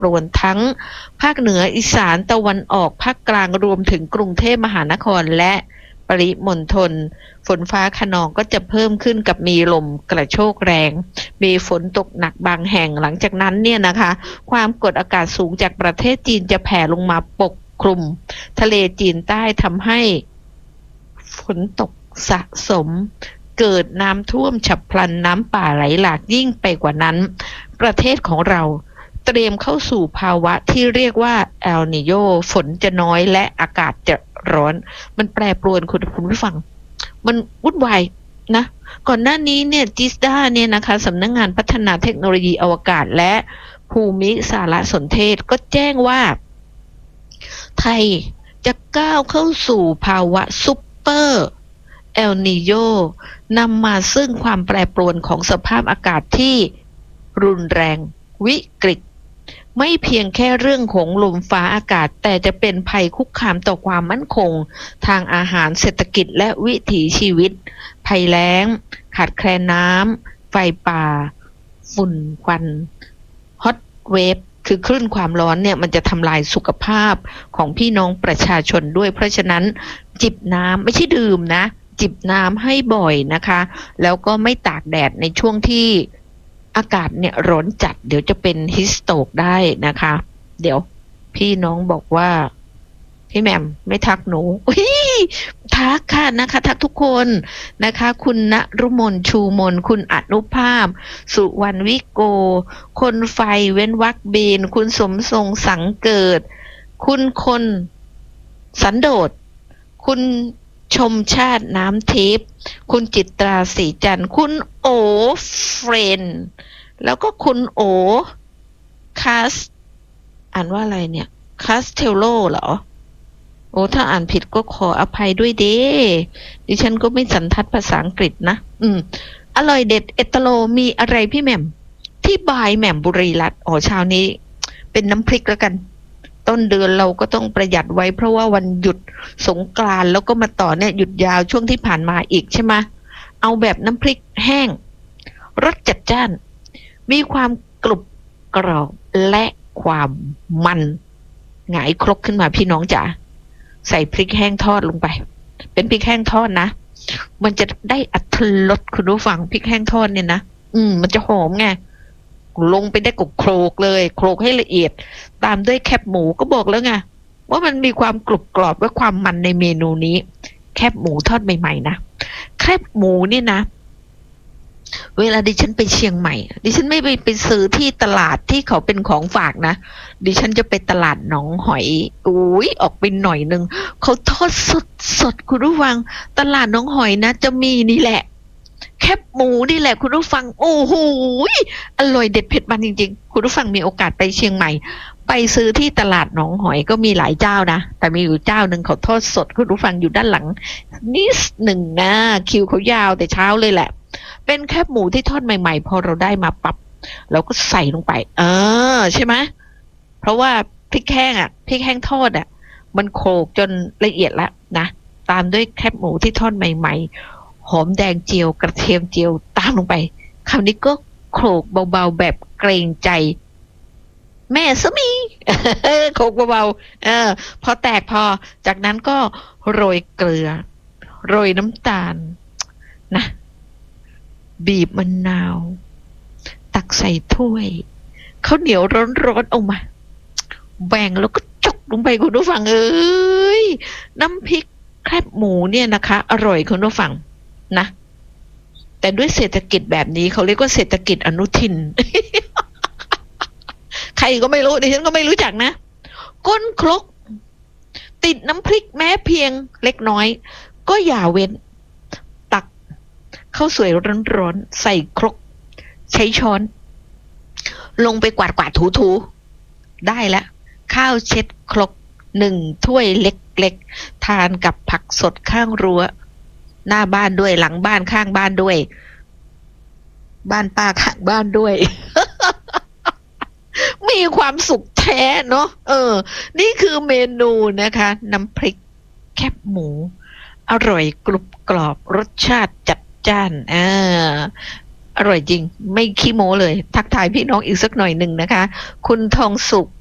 ปรวนทั้งภาคเหนืออีสานตะวันออกภาคกลางรวมถึงกรุงเทพมหานครและปริมณฑลฝนฟ้าคะนองก็จะเพิ่มขึ้นกับมีลมกระโชกแรงมีฝนตกหนักบางแห่งหลังจากนั้นเนี่ยนะคะความกดอากาศสูงจากประเทศจีนจะแผ่ลงมาปกคลุมทะเลจีนใต้ทำให้ฝนตกสะสมเกิดน้ำท่วมฉับพลันน้ำป่าไหลหลากยิ่งไปกว่านั้นประเทศของเราเตรียมเข้าสู่ภาวะที่เรียกว่าเอลนีโญฝนจะน้อยและอากาศจะร้อนมันแปรปรวนคุณผู้ฟังมันวุ่นวายนะก่อนหน้านี้เนี่ยจิสดาเนี่ยนะคะสำนักงานพัฒนาเทคโนโลยีอวกาศและภูมิสารสนเทศก็แจ้งว่าไทยจะก้าวเข้าสู่ภาวะซุปเปอร์เอลนีโญนำมาซึ่งความแปรปรวนของสภาพอากาศที่รุนแรงวิกฤตไม่เพียงแค่เรื่องของลมฟ้าอากาศแต่จะเป็นภัยคุกคามต่อความมั่นคงทางอาหารเศรษฐกิจและวิถีชีวิตภัยแล้งขาดแคลนน้ำไฟป่าฝุ่นควันฮอตเวฟคือคลื่นความร้อนเนี่ยมันจะทำลายสุขภาพของพี่น้องประชาชนด้วยเพราะฉะนั้นจิบน้ำไม่ใช่ดื่มนะจิบน้ำให้บ่อยนะคะแล้วก็ไม่ตากแดดในช่วงที่อากาศเนี่ยร้อนจัดเดี๋ยวจะเป็นฮิสโตรกได้นะคะเดี๋ยวพี่น้องบอกว่าพี่แหม่มไม่ทักหนูทักค่ะนะคะทักทุกคนนะคะคุณณรุมนชูมนคุณอนุภาพสุวรรณวิโกคนไฟเว้นวรรคเบนคุณสมทรงสังเกิดคุณคนสันโดษคุณชมชาติน้ำทิพย์คุณจิตราศรีจันทร์คุณโอเฟรนแล้วก็คุณโอคาสอ่านว่าอะไรเนี่ยคาสเทลโลเหรอโอ้ถ้าอ่านผิดก็ขออภัยด้วยเด้ดิฉันก็ไม่สันทัดภาษาอังกฤษนะอร่อยเด็ดเอตโลมีอะไรพี่แหม่มที่บายแหม่มบุรีรัตน์เช้านี้เป็นน้ำพริกแล้วกันต้นเดือนเราก็ต้องประหยัดไว้เพราะว่าวันหยุดสงกรานต์แล้วก็มาต่อเนี่ยหยุดยาวช่วงที่ผ่านมาอีกใช่ไหมเอาแบบน้ำพริกแห้งรสจัดจ้านมีความกรุบกรอบและความมันหงายครกขึ้นมาพี่น้องจ๋าใส่พริกแห้งทอดลงไปเป็นพริกแห้งทอดนะมันจะได้อรรถรสคุณผู้ฟังพริกแห้งทอดเนี่ยนะมันจะหอมไงลงไปได้กบโครกเลยโครกให้ละเอียดตามด้วยแคบหมูก็บอกแล้วไงว่ามันมีความกรุบกรอบและความมันในเมนูนี้แคบหมูทอดใหม่ๆนะแคบหมูเนี่ยนะเวลาดิฉันไปเชียงใหม่ดิฉันไม่ไปซื้อที่ตลาดที่เขาเป็นของฝากนะดิฉันจะไปตลาดหนองหอยออกไปหน่อยนึงเขาทอดสดคุณผู้ฟังตลาดหนองหอยนะจะมีนี่แหละแคบหมูนี่แหละคุณผู้ฟังโอ้โหอร่อยเด็ดเผ็ดมันจริงๆคุณผู้ฟังมีโอกาสไปเชียงใหม่ไปซื้อที่ตลาดหนองหอยก็มีหลายเจ้านะแต่มีอยู่เจ้านึงเขาทอดสดคุณผู้ฟังอยู่ด้านหลังนิดหนึ่งนะคิวเขายาวแต่เช้าเลยแหละเป็นแคบหมูที่ทอดใหม่ๆพอเราได้มาปั๊บเราก็ใส่ลงไปใช่ไหมเพราะว่าพริกแห้งพริกแห้งทอดมันโขลกจนละเอียดแล้วนะตามด้วยแคบหมูที่ทอดใหม่ๆหอมแดงเจียวกระเทียมเจียวตามลงไปคราวนี้ก็โขลกเบาๆแบบเกรงใจแม่สมีโขลกเบาๆพอแตกพอจากนั้นก็โรยเกลือโรยน้ำตาลนะบีบมะนาวตักใส่ถ้วยข้าวเหนียวร้อนๆออกมาแบ่งแล้วก็จกลงไปคุณผู้ฟังน้ำพริกแคบหมูเนี่ยนะคะอร่อยคุณผู้ฟังนะแต่ด้วยเศรษฐกิจแบบนี้เขาเรียกว่าเศรษฐกิจอนุทิน ใครก็ไม่รู้ดิฉันก็ไม่รู้จักนะก้นครกติดน้ำพริกแม้เพียงเล็กน้อยก็อย่าเว้นตักข้าวสวยร้อนๆใส่ครกใช้ช้อนลงไปกวาดถูได้แล้วข้าวเช็ดครก1 ถ้วยเล็กๆทานกับผักสดข้างรั้วหน้าบ้านด้วยหลังบ้านข้างบ้านด้วยบ้านป้าข้างบ้านด้วย มีความสุขแท้เนาะนี่คือเมนูนะคะน้ำพริกแคบหมูอร่อยกรุบกรอบรสชาติจัดจ้านอร่อยจริงไม่ขี้โม้เลยทักทายพี่น้องอีกสักหน่อยหนึ่งนะคะคุณทองสุข